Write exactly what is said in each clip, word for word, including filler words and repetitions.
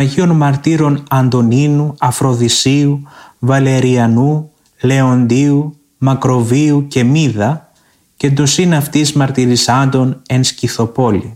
Αγίων Μαρτύρων Αντωνίνου, Αφροδισίου, Βαλεριανού, Λεοντίου, Μακροβίου και Μίδα και ντοσίν αυτής μαρτυρισάντων εν Σκυθοπόλη.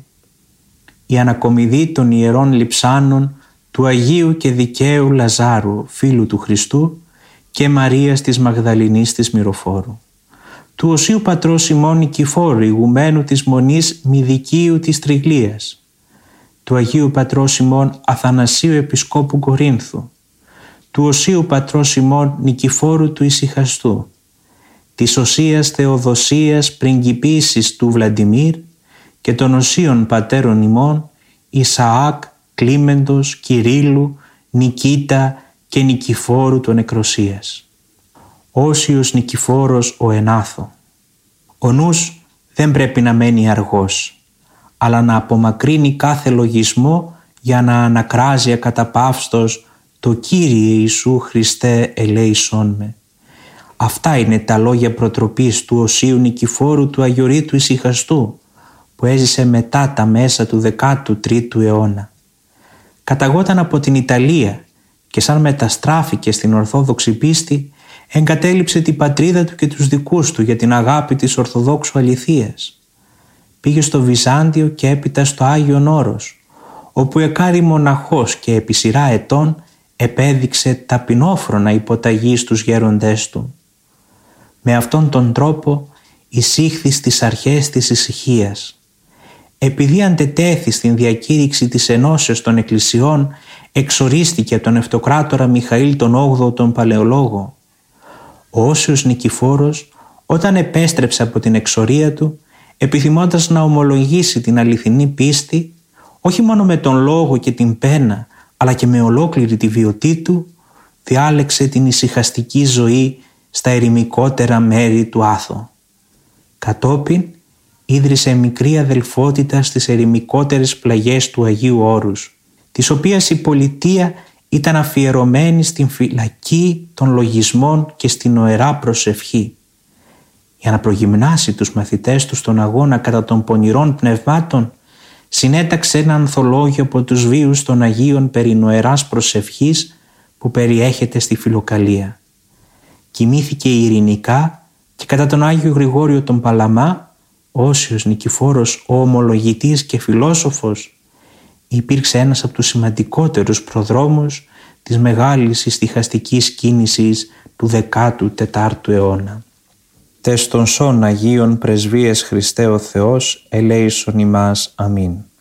Η ανακομιδή των ιερών λειψάνων του Αγίου και Δικαίου Λαζάρου, φίλου του Χριστού, και Μαρίας της Μαγδαληνής της Μυροφόρου. Του Οσίου Πατρός ημών Νικηφόρου, ηγουμένου της Μονής Μυδικίου της Τριγλίας. Του Αγίου Πατρός ημών Αθανασίου Επισκόπου Κορίνθου. Του Οσίου Πατρός ημών Νικηφόρου του Ησυχαστού. Της Οσίας Θεοδοσίας πριγκιπίσης του Βλαντιμίρ και των Οσίων Πατέρων ημών Ισαάκ, Κλίμεντος, Κυρίλλου, Νικήτα και Νικηφόρου του Νεκροσίας. Όσιος Νικηφόρος ο Ενάθο. Ο νους δεν πρέπει να μένει αργός, αλλά να απομακρύνει κάθε λογισμό για να ανακράζει ακαταπαύστος το Κύριε Ιησού Χριστέ ελέησόν με. Αυτά είναι τα λόγια προτροπής του Οσίου Νικηφόρου του Αγιορείτου Ησυχαστού, που έζησε μετά τα μέσα του δέκατου τρίτου αιώνα. Καταγόταν από την Ιταλία και σαν μεταστράφηκε στην Ορθόδοξη πίστη, εγκατέλειψε την πατρίδα του και τους δικούς του για την αγάπη της Ορθοδόξου αληθείας. Πήγε στο Βυζάντιο και έπειτα στο Άγιον Όρος, όπου εκάρη μοναχός και επί σειρά ετών επέδειξε ταπεινόφρονα υποταγή στους γέροντές του. Με αυτόν τον τρόπο εισήχθη στις αρχές της ησυχίας. Επειδή αντετέθη στην διακήρυξη της ενώσεως των εκκλησιών, εξορίστηκε από τον Αυτοκράτορα Μιχαήλ τον όγδοο τον Παλαιολόγο. Ο Όσιος Νικηφόρος, όταν επέστρεψε από την εξορία του, επιθυμώντας να ομολογήσει την αληθινή πίστη, όχι μόνο με τον λόγο και την πένα, αλλά και με ολόκληρη τη βιωτή του, διάλεξε την ησυχαστική ζωή στα ερημικότερα μέρη του Άθο. Κατόπιν ίδρυσε μικρή αδελφότητα στις ερημικότερες πλαγιές του Αγίου Όρους, της οποίας η πολιτεία ήταν αφιερωμένη στην φυλακή των λογισμών και στην οερά προσευχή. Για να προγυμνάσει τους μαθητές του στον αγώνα κατά των πονηρών πνευμάτων, συνέταξε ένα ανθολόγιο από τους βίους των Αγίων περί νοεράς προσευχής που περιέχεται στη Φιλοκαλία. Κοιμήθηκε ειρηνικά και κατά τον Άγιο Γρηγόριο τον Παλαμά, Όσιος Νικηφόρος ο ομολογητής και φιλόσοφος, υπήρξε ένας από τους σημαντικότερους προδρόμους της μεγάλης ηστιχαστικής κίνησης του δέκατου τετάρτου αιώνα. Τες των σών Αγίων Πρεσβείες Χριστέ ο Θεός ελέησον ημάς. Αμήν.